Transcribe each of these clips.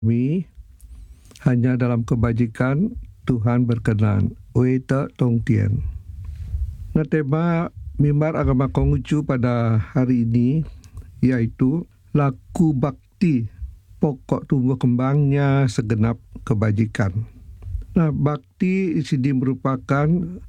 Kami hanya dalam kebajikan Tuhan berkenan. Wei Te Tong Tien. Nah, tema mimbar agama Konghucu pada hari ini yaitu laku bakti, pokok tumbuh kembangnya segenap kebajikan. Nah, bakti di sini merupakan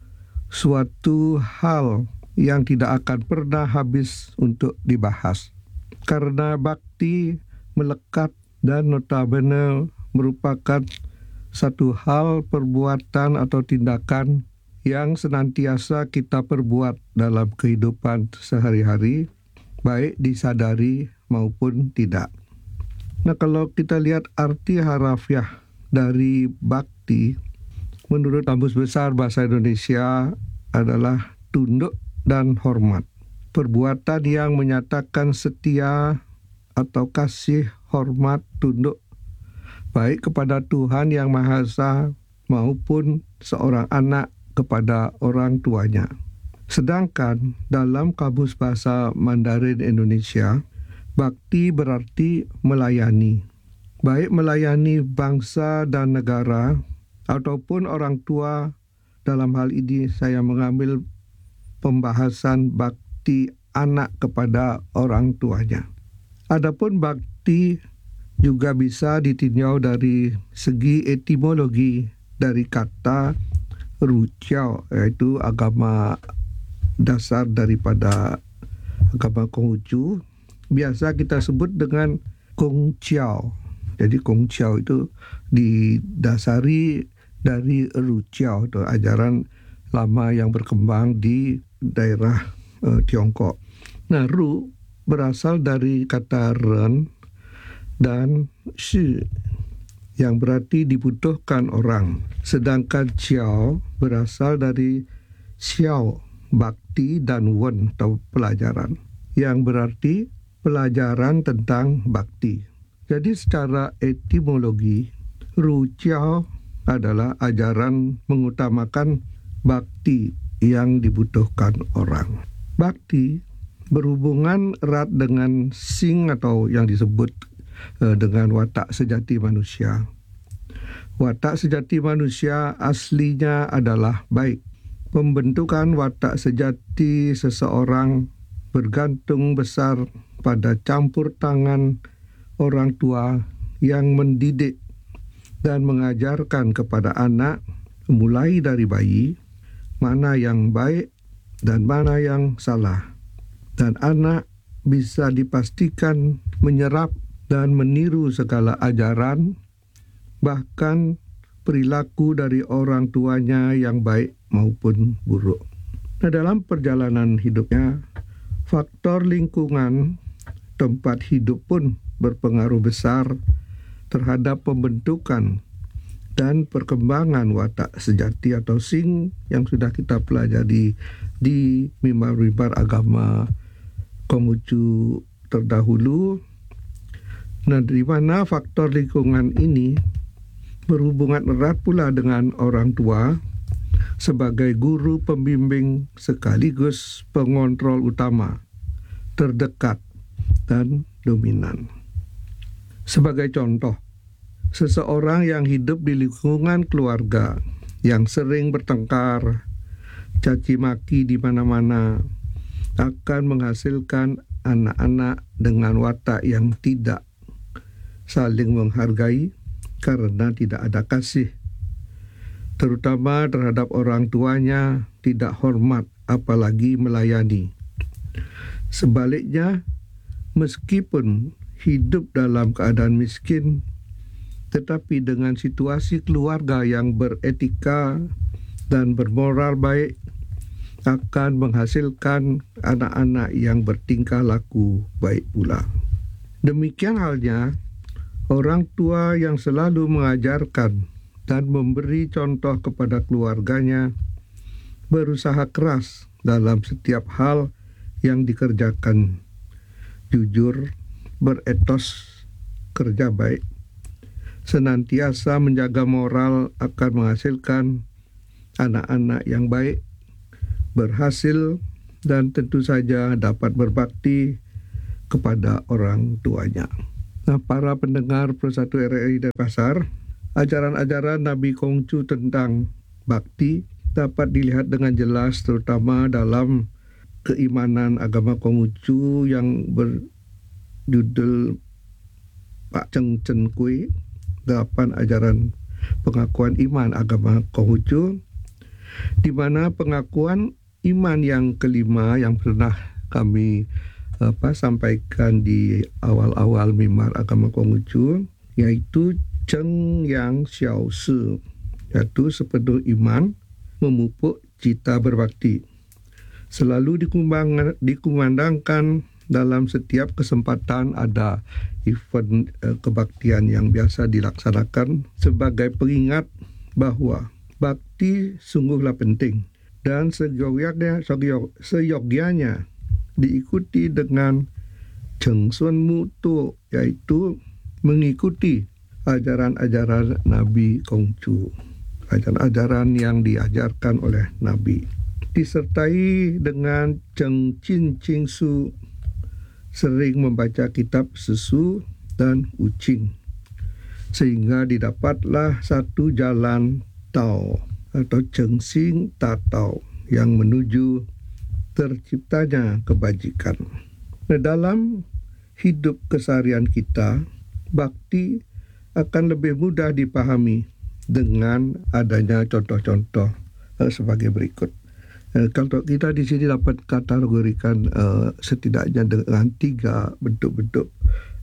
suatu hal yang tidak akan pernah habis untuk dibahas. Karena bakti melekat dan notabene merupakan satu hal perbuatan atau tindakan yang senantiasa kita perbuat dalam kehidupan sehari-hari, baik disadari maupun tidak. Nah, kalau kita lihat arti harafiah dari bakti, menurut Kamus Besar Bahasa Indonesia adalah tunduk dan hormat. Perbuatan yang menyatakan setia atau kasih, hormat, tunduk baik kepada Tuhan Yang Maha Esa maupun seorang anak kepada orang tuanya. Sedangkan dalam Kamus Bahasa Mandarin Indonesia, bakti berarti melayani. Baik melayani bangsa dan negara ataupun orang tua. Dalam hal ini saya mengambil pembahasan bakti anak kepada orang tuanya. Adapun bakti juga bisa ditinjau dari segi etimologi dari kata Ruciao, yaitu agama dasar daripada agama Konghucu. Biasa kita sebut dengan Kongciao. Jadi Kongciao itu didasari dari Ruciao, atau ajaran lama yang berkembang di daerah Tiongkok. Nah, Ru berasal dari kata Ren dan Shi yang berarti dibutuhkan orang. Sedangkan Ciao berasal dari Xiao, bakti, dan Wen atau pelajaran, yang berarti pelajaran tentang bakti. Jadi secara etimologi, Ru Ciao adalah ajaran mengutamakan bakti yang dibutuhkan orang. Bakti berhubungan erat dengan Sing atau yang disebut dengan watak sejati manusia. Watak sejati manusia aslinya adalah baik. Pembentukan watak sejati seseorang bergantung besar pada campur tangan orang tua yang mendidik dan mengajarkan kepada anak mulai dari bayi mana yang baik dan mana yang salah. Dan anak bisa dipastikan menyerap dan meniru segala ajaran, bahkan perilaku dari orang tuanya yang baik maupun buruk. Nah, dalam perjalanan hidupnya, faktor lingkungan tempat hidup pun berpengaruh besar terhadap pembentukan dan perkembangan watak sejati atau Sing yang sudah kita pelajari di mimbar-mimbar agama Konghucu terdahulu. Nah, di mana faktor lingkungan ini berhubungan erat pula dengan orang tua sebagai guru pembimbing sekaligus pengontrol utama, terdekat, dan dominan. Sebagai contoh, seseorang yang hidup di lingkungan keluarga yang sering bertengkar, caci maki di mana-mana, akan menghasilkan anak-anak dengan watak yang tidak saling menghargai karena tidak ada kasih, terutama terhadap orang tuanya, tidak hormat apalagi melayani. Sebaliknya, meskipun hidup dalam keadaan miskin, tetapi dengan situasi keluarga yang beretika dan bermoral baik, akan menghasilkan anak-anak yang bertingkah laku baik pula. Demikian halnya orang tua yang selalu mengajarkan dan memberi contoh kepada keluarganya, berusaha keras dalam setiap hal yang dikerjakan, jujur, beretos, kerja baik, senantiasa menjaga moral, akan menghasilkan anak-anak yang baik, berhasil, dan tentu saja dapat berbakti kepada orang tuanya. Nah, para pendengar Persatu RRI Denpasar, ajaran-ajaran Nabi Kongcu tentang bakti dapat dilihat dengan jelas terutama dalam keimanan agama Konghucu yang berjudul Pak Cheng Chen Kui, 8 ajaran pengakuan iman agama Konghucu, di mana pengakuan iman yang kelima yang pernah kami sampaikan di awal-awal mimbar agama Konghucu, yaitu Cheng Yang Xiao Si, yaitu sepenuh iman memupuk cita berbakti. Selalu dikumandangkan dalam setiap kesempatan ada event kebaktian yang biasa dilaksanakan sebagai pengingat bahwa bakti sungguhlah penting dan seyogyanya diikuti dengan Cheng Sun Mutu, yaitu mengikuti ajaran-ajaran Nabi Kongcu, ajaran-ajaran yang diajarkan oleh Nabi, disertai dengan Cheng Chin Ching Su, sering membaca kitab Sesu dan Ucing, sehingga didapatlah satu jalan Tao atau Cheng Sing Ta Tao yang menuju terciptanya kebajikan. Nah, dalam hidup keseharian kita, bakti akan lebih mudah dipahami dengan adanya contoh-contoh sebagai berikut. Kalau kita di sini dapat kategorikan setidaknya dengan 3 bentuk-bentuk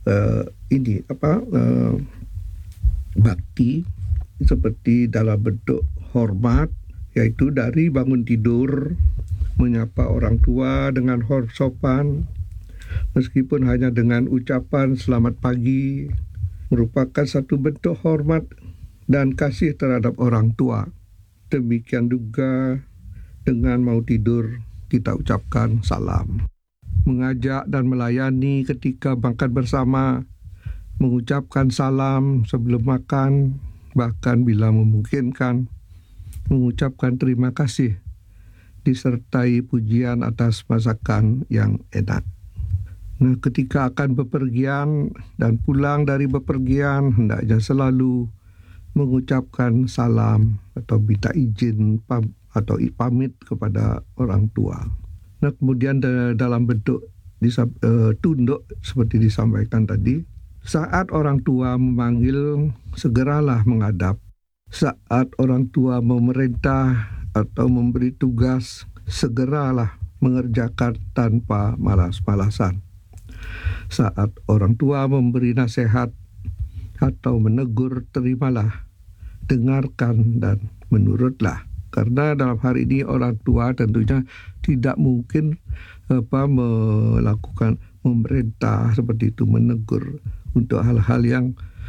bakti, seperti dalam bentuk hormat, yaitu dari bangun tidur menyapa orang tua dengan sopan, meskipun hanya dengan ucapan selamat pagi, merupakan satu bentuk hormat dan kasih terhadap orang tua. Demikian juga dengan mau tidur kita ucapkan salam. Mengajak dan melayani ketika makan bersama, mengucapkan salam sebelum makan, bahkan bila memungkinkan mengucapkan terima kasih disertai pujian atas masakan yang enak. Nah, ketika akan bepergian dan pulang dari bepergian, hendaknya selalu mengucapkan salam atau minta izin atau pamit kepada orang tua. Nah, kemudian dalam bentuk tunduk seperti disampaikan tadi, saat orang tua memanggil, segeralah menghadap. Saat orang tua memerintah atau memberi tugas, segeralah mengerjakan tanpa malas-malasan. Saat orang tua memberi nasihat atau menegur, terimalah, dengarkan dan menurutlah. Karena dalam hari ini orang tua tentunya tidak mungkin melakukan memerintah seperti itu, menegur untuk hal-hal yang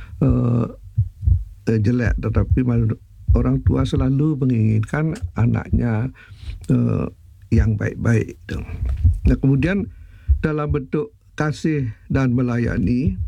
jelek, tetapi orang tua selalu menginginkan anaknya yang baik-baik. Nah, kemudian dalam bentuk kasih dan melayani,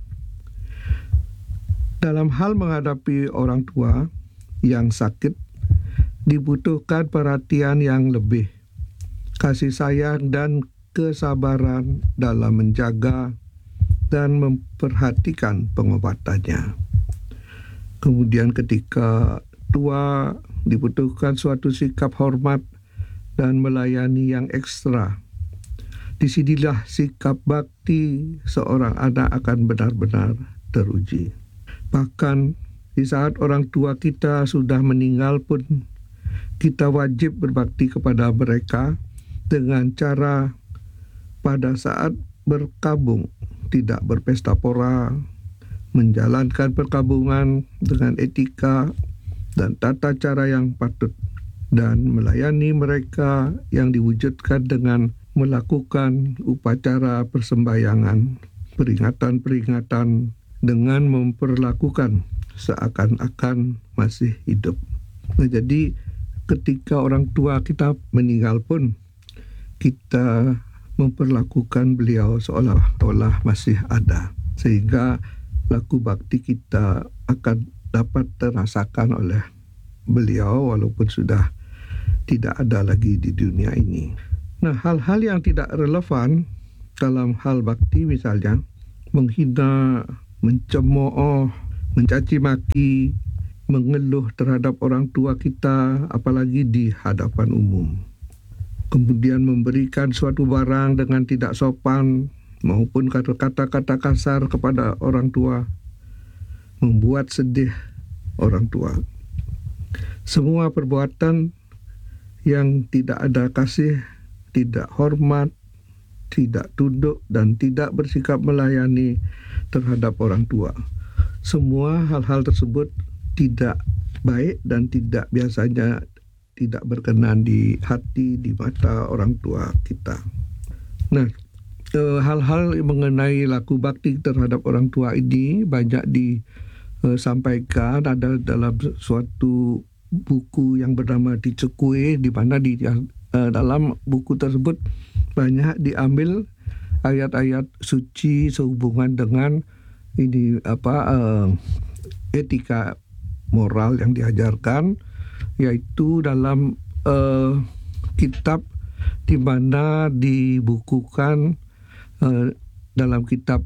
dalam hal menghadapi orang tua yang sakit, dibutuhkan perhatian yang lebih, kasih sayang dan kesabaran dalam menjaga dan memperhatikan pengobatannya. Kemudian ketika tua, dibutuhkan suatu sikap hormat dan melayani yang ekstra. Disinilah sikap bakti seorang anak akan benar-benar teruji. Bahkan di saat orang tua kita sudah meninggal pun, kita wajib berbakti kepada mereka dengan cara pada saat berkabung tidak berpesta pora, menjalankan perkabungan dengan etika dan tata cara yang patut, dan melayani mereka yang diwujudkan dengan melakukan upacara persembahyangan, peringatan-peringatan dengan memperlakukan seakan-akan masih hidup. Nah, jadi ketika orang tua kita meninggal pun, kita memperlakukan beliau seolah-olah masih ada, sehingga laku bakti kita akan dapat terasakan oleh beliau walaupun sudah tidak ada lagi di dunia ini. Nah, hal-hal yang tidak relevan dalam hal bakti, misalnya menghina mencemooh, mencaci maki, mengeluh terhadap orang tua kita, apalagi di hadapan umum. Kemudian memberikan suatu barang dengan tidak sopan, maupun kata-kata kasar kepada orang tua, membuat sedih orang tua. Semua perbuatan yang tidak ada kasih, tidak hormat, tidak tunduk, dan tidak bersikap melayani terhadap orang tua. Semua hal-hal tersebut tidak baik dan biasanya tidak berkenan di hati, di mata orang tua kita. Nah, hal-hal mengenai laku bakti terhadap orang tua ini banyak disampaikan ada dalam suatu buku yang bernama Dicekue, di mana dalam buku tersebut banyak diambil ayat-ayat suci sehubungan dengan etika moral yang diajarkan, yaitu dalam kitab di mana dibukukan dalam kitab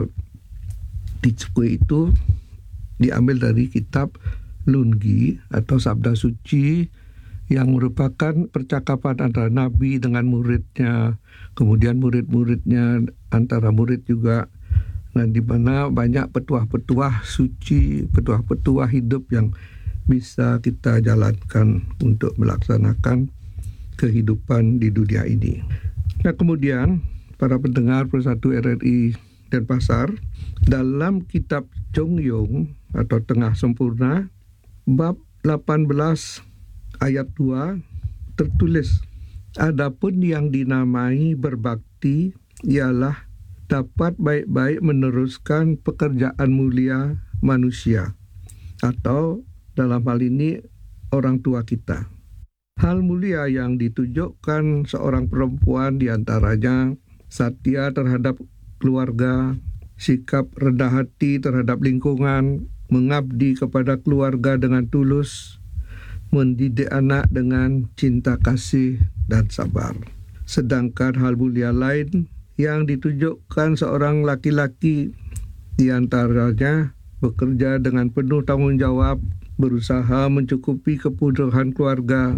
Dicekue itu diambil dari kitab Lungi atau Sabda Suci, yang merupakan percakapan antara Nabi dengan muridnya, kemudian murid-muridnya, antara murid juga, dan di mana banyak petuah-petuah suci, petuah-petuah hidup yang bisa kita jalankan untuk melaksanakan kehidupan di dunia ini. Nah, kemudian para pendengar Persatu RRI Denpasar, dalam kitab Chongyong atau Tengah Sempurna, bab 18 ayat 2 tertulis, adapun yang dinamai berbakti ialah dapat baik-baik meneruskan pekerjaan mulia manusia, atau dalam hal ini orang tua kita. Hal mulia yang ditunjukkan seorang perempuan diantaranya setia terhadap keluarga, sikap rendah hati terhadap lingkungan, mengabdi kepada keluarga dengan tulus, mendidik anak dengan cinta kasih dan sabar. Sedangkan hal mulia lain yang ditunjukkan seorang laki-laki diantaranya bekerja dengan penuh tanggung jawab, berusaha mencukupi kebutuhan keluarga,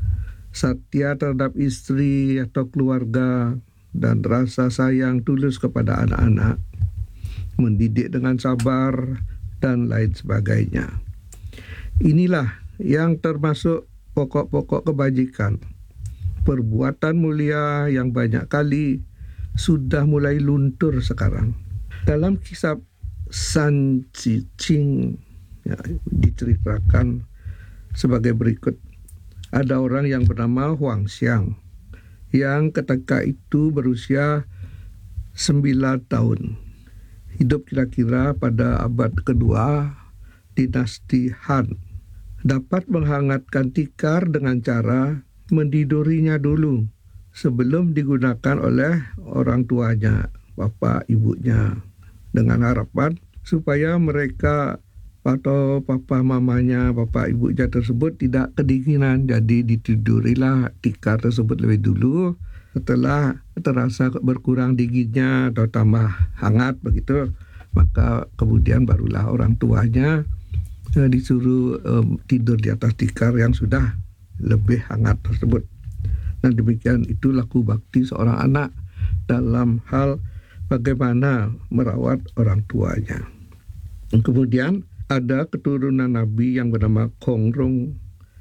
setia terhadap istri atau keluarga, dan rasa sayang tulus kepada anak-anak, mendidik dengan sabar, dan lain sebagainya. Inilah yang termasuk pokok-pokok kebajikan. Perbuatan mulia yang banyak kali sudah mulai luntur sekarang. Dalam kisah San Cicing diceritakan sebagai berikut. Ada orang yang bernama Huang Xiang yang ketika itu berusia 9 tahun. Hidup kira-kira pada abad kedua dinasti Han. Dapat menghangatkan tikar dengan cara mendidurinya dulu sebelum digunakan oleh orang tuanya, bapak ibunya, dengan harapan supaya mereka atau papa mamanya, bapak ibunya tersebut tidak kedinginan. Jadi ditidurilah tikar tersebut lebih dulu. Setelah terasa berkurang dinginnya atau tambah hangat begitu, maka kemudian barulah orang tuanya disuruh tidur di atas tikar yang sudah lebih hangat tersebut. Nah, demikian itu laku bakti seorang anak dalam hal bagaimana merawat orang tuanya. Kemudian ada keturunan Nabi yang bernama Kongrong,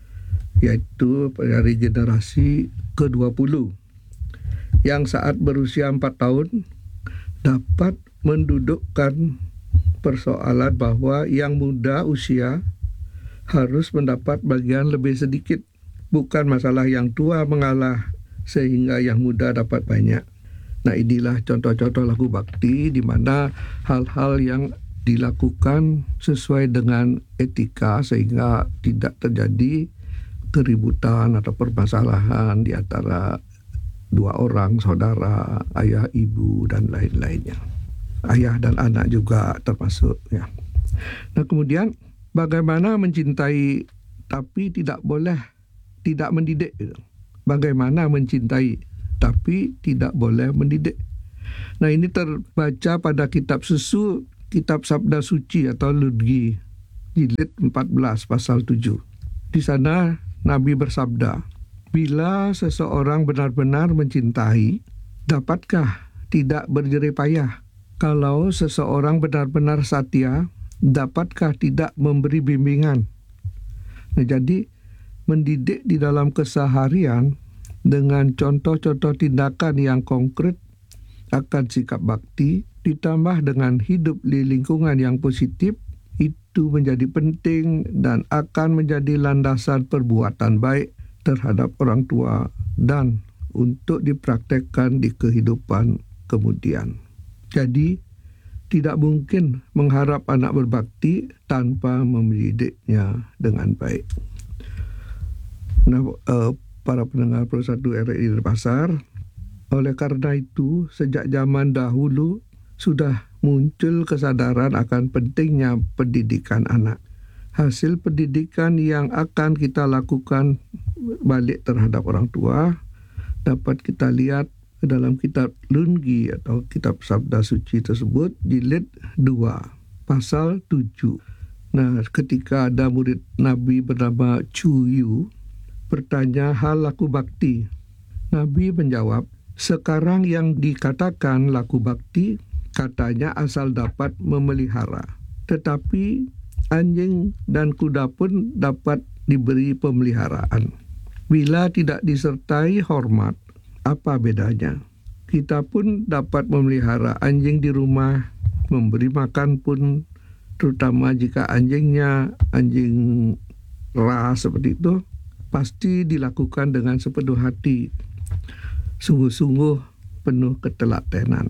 yaitu dari generasi ke-20, yang saat berusia 4 tahun dapat mendudukkan persoalan bahwa yang muda usia harus mendapat bagian lebih sedikit. Bukan masalah yang tua mengalah sehingga yang muda dapat banyak. Nah, inilah contoh-contoh laku bakti di mana hal-hal yang dilakukan sesuai dengan etika sehingga tidak terjadi keributan atau permasalahan di antara dua orang saudara, ayah, ibu, dan lain-lainnya. Ayah dan anak juga termasuk, ya. Nah, kemudian bagaimana mencintai tapi tidak boleh tidak mendidik. Bagaimana mencintai tapi tidak boleh mendidik. Nah, ini terbaca pada kitab susu kitab Sabda Suci atau Liturgi, jilid 14 pasal 7. Di sana Nabi bersabda, "Bila seseorang benar-benar mencintai, dapatkah tidak berjerih payah? Kalau seseorang benar-benar setia, dapatkah tidak memberi bimbingan?" Nah, jadi mendidik di dalam keseharian dengan contoh-contoh tindakan yang konkret akan sikap bakti, ditambah dengan hidup di lingkungan yang positif, itu menjadi penting dan akan menjadi landasan perbuatan baik terhadap orang tua dan untuk dipraktekkan di kehidupan kemudian. Jadi, tidak mungkin mengharap anak berbakti tanpa mendidiknya dengan baik. Nah, para pendengar Pro 1 RRI Denpasar, oleh karena itu, sejak zaman dahulu sudah muncul kesadaran akan pentingnya pendidikan anak. Hasil pendidikan yang akan kita lakukan balik terhadap orang tua dapat kita lihat dalam kitab Liturgi atau kitab Sabda Suci tersebut, jilid 2, pasal 7. Nah, ketika ada murid Nabi bernama Chu Yu bertanya hal laku bakti, Nabi menjawab, "Sekarang yang dikatakan laku bakti, katanya asal dapat memelihara. Tetapi anjing dan kuda pun dapat diberi pemeliharaan. Bila tidak disertai hormat, apa bedanya? Kita pun dapat memelihara anjing di rumah, memberi makan pun, terutama jika anjingnya anjing ras seperti itu, pasti dilakukan dengan sepenuh hati, sungguh-sungguh penuh ketelatenan.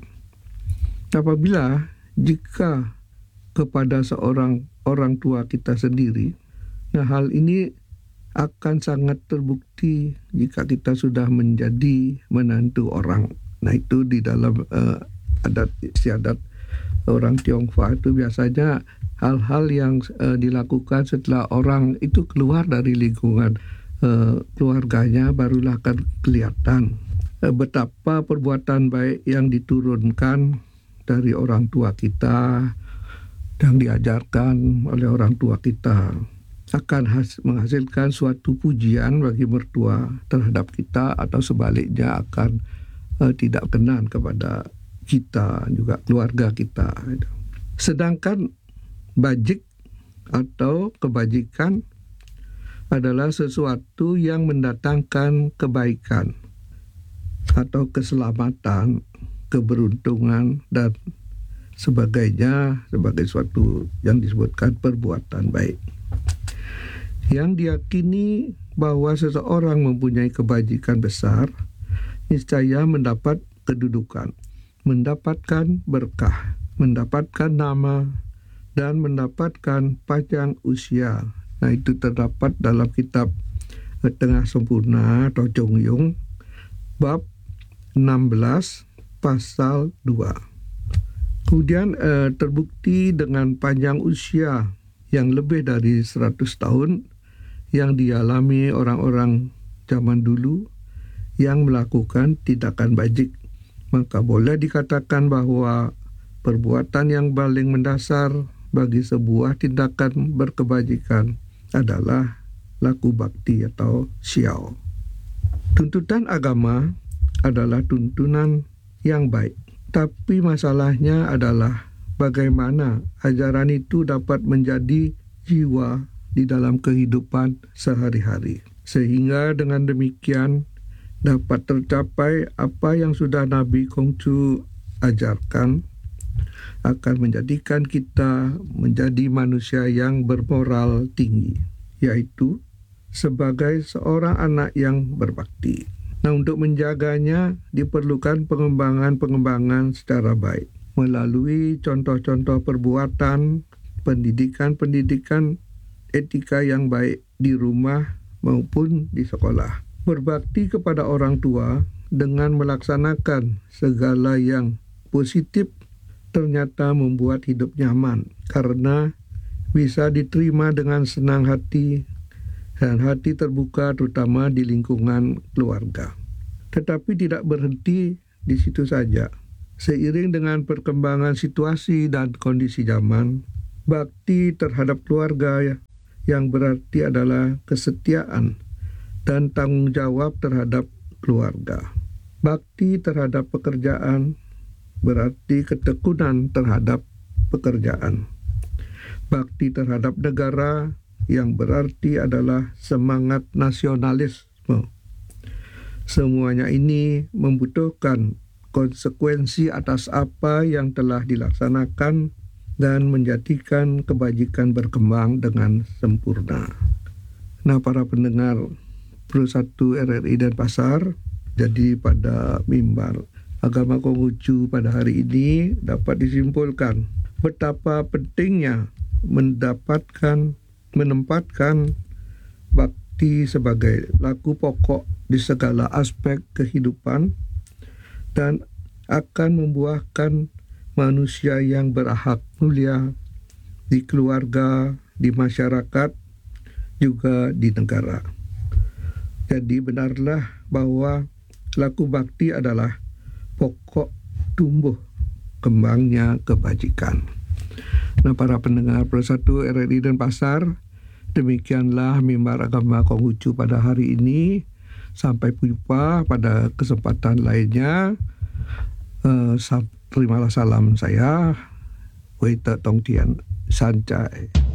Apabila jika kepada seorang orang tua kita sendiri, nah hal ini akan sangat terbukti jika kita sudah menjadi menantu orang. Nah, itu di dalam adat istiadat orang Tionghoa itu biasanya hal-hal yang dilakukan setelah orang itu keluar dari lingkungan keluarganya, barulah akan kelihatan betapa perbuatan baik yang diturunkan dari orang tua kita, yang diajarkan oleh orang tua kita, akan menghasilkan suatu pujian bagi mertua terhadap kita, atau sebaliknya akan tidak kenan kepada kita, juga keluarga kita. Sedangkan bajik atau kebajikan adalah sesuatu yang mendatangkan kebaikan atau keselamatan, keberuntungan, dan sebagainya, sebagai suatu yang disebutkan perbuatan baik. Yang diyakini bahwa seseorang mempunyai kebajikan besar, niscaya mendapat kedudukan, mendapatkan berkah, mendapatkan nama, dan mendapatkan panjang usia. Nah, itu terdapat dalam kitab Tengah Sempurna atau Chong Yung, bab 16 pasal 2. Kemudian terbukti dengan panjang usia yang lebih dari 100 tahun yang dialami orang-orang zaman dulu yang melakukan tindakan bajik. Maka boleh dikatakan bahwa perbuatan yang paling mendasar bagi sebuah tindakan berkebajikan adalah laku bakti atau xiao. Tuntutan agama adalah tuntunan yang baik, tapi masalahnya adalah bagaimana ajaran itu dapat menjadi jiwa di dalam kehidupan sehari-hari, sehingga dengan demikian dapat tercapai apa yang sudah Nabi Kongcu ajarkan, akan menjadikan kita menjadi manusia yang bermoral tinggi, yaitu sebagai seorang anak yang berbakti. Nah, untuk menjaganya diperlukan pengembangan secara baik melalui contoh-contoh perbuatan, pendidikan etika yang baik di rumah maupun di sekolah. Berbakti kepada orang tua dengan melaksanakan segala yang positif ternyata membuat hidup nyaman, karena bisa diterima dengan senang hati dan hati terbuka, terutama di lingkungan keluarga. Tetapi tidak berhenti di situ saja. Seiring dengan perkembangan situasi dan kondisi zaman, bakti terhadap keluarga yang berarti adalah kesetiaan dan tanggung jawab terhadap keluarga. Bakti terhadap pekerjaan berarti ketekunan terhadap pekerjaan. Bakti terhadap negara yang berarti adalah semangat nasionalisme. Semuanya ini membutuhkan konsekuensi atas apa yang telah dilaksanakan dan menjadikan kebajikan berkembang dengan sempurna. Nah, para pendengar Pro 1 RRI Denpasar, jadi pada mimbar Agama Konghucu pada hari ini dapat disimpulkan betapa pentingnya menempatkan bakti sebagai laku pokok di segala aspek kehidupan dan akan membuahkan manusia yang berakhlak mulia di keluarga, di masyarakat, juga di negara. Jadi benarlah bahwa laku bakti adalah pokok tumbuh kembangnya kebajikan. Nah, para pendengar Pro 1 RRI Denpasar, demikianlah mimbar Agama Konghucu pada hari ini. Sampai jumpa pada kesempatan lainnya. Terimalah salam saya, Wei Te Tong Tian Sancai.